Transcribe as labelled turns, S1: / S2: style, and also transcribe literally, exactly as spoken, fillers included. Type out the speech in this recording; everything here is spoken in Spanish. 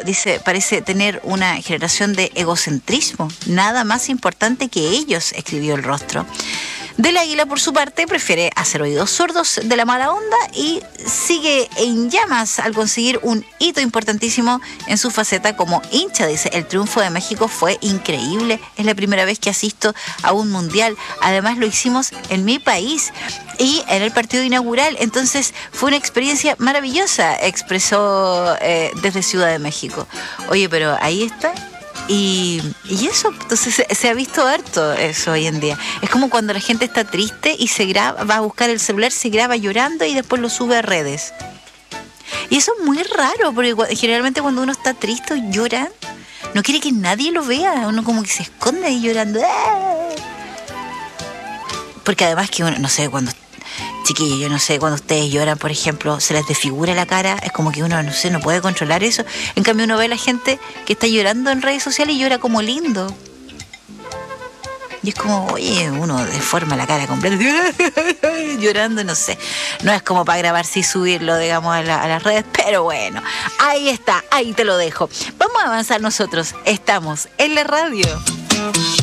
S1: dice, parece tener una generación de egocentrismo. Nada más importante que ellos, escribió el rostro. Del Águila, por su parte, prefiere hacer oídos sordos de la mala onda y sigue en llamas al conseguir un hito importantísimo en su faceta como hincha. Dice, el triunfo de México fue increíble, es la primera vez que asisto a un mundial, además lo hicimos en mi país y en el partido inaugural, entonces fue una experiencia maravillosa, expresó eh, desde Ciudad de México. Oye, pero ahí está. Y, y eso, entonces se, se ha visto harto eso hoy en día. Es como cuando la gente está triste y se graba, va a buscar el celular, se graba llorando y después lo sube a redes. Y eso es muy raro, porque generalmente cuando uno está triste o llora, no quiere que nadie lo vea. Uno como que se esconde ahí llorando. Porque además que uno, no sé, cuando... Chiquillos, yo no sé, cuando ustedes lloran, por ejemplo, se les desfigura la cara, es como que uno, no sé, no puede controlar eso. En cambio, uno ve a la gente que está llorando en redes sociales y llora como lindo. Y es como, oye, uno deforma la cara completa, llorando, no sé. No es como para grabarse y subirlo, digamos, a, la, a las redes, pero bueno, ahí está, ahí te lo dejo. Vamos a avanzar nosotros, estamos en la radio.